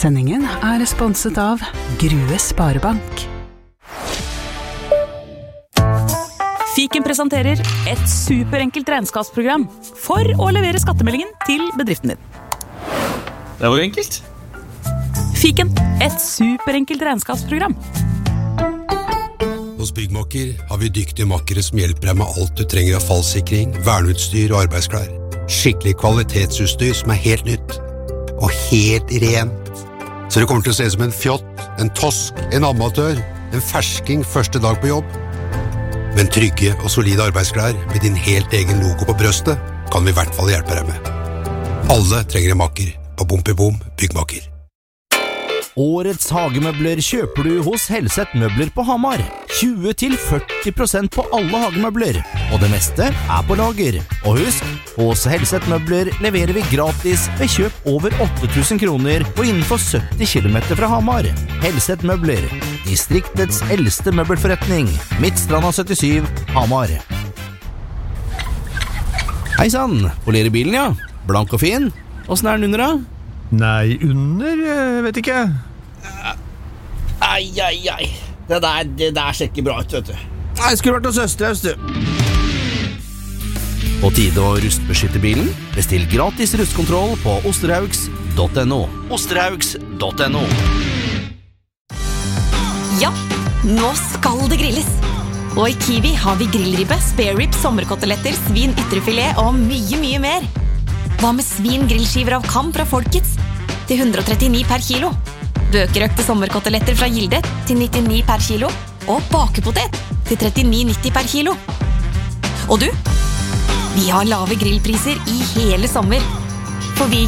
Sendingen sponset av Grue Sparebank. Fiken presenterer et superenkelt regnskapsprogram for å levere skattemeldingen til bedriften din. Det var enkelt. Fiken, et superenkelt regnskapsprogram. Hos Byggmakker har vi dyktige makkere som hjelper deg med alt du trenger av fallsikring, verneutstyr og arbeidsklær. Skikkelig kvalitetsutstyr som helt nytt. Og helt rent. Så det kommer til å se ut som en fjott, en tosk, en amatør, en fersking første dag på jobb. Men trygge og solide arbeidsklær med din helt egen logo på brøstet kan vi i hvert fall hjelpe deg med. Alle trenger en makker på Bompibom Byggmakker. Årets hagemøbler kjøper du hos Helseth Møbler på Hamar. 20-40% på alle hagemøbler, og det meste på lager. Og husk, hos Helseth Møbler leverer vi gratis ved kjøp over 8.000 kroner og innenfor 70 kilometer fra Hamar. Helseth Møbler, distriktets eldste møbelforretning. Midtstranda 77, Hamar. Hei sann, polerer bilen ja. Blank og fin. Hvordan den under da? Nei, under, vet ikke. Ai. Det der ser ikke bra ut, vet du. Nei, skulle vært hos Østerhaus, du. På tide å rustbeskytte bilen? Bestill gratis rustkontroll på osterhaugs.no. Osterhaugs.no. Ja, nå skal det grilles. Og i Kiwi har vi grillribbe, spare rib, sommerkoteletter, svin, ytrefilet og mye mer. Hva med svin grillskiver av Kam fra Folkets til 139 per kilo? Bøkerøkte sommerkoteletter fra Gilde til 99 per kilo. Og bakepotet til 39,90 per kilo. Og du, vi har lave grillpriser i hele sommer. For vi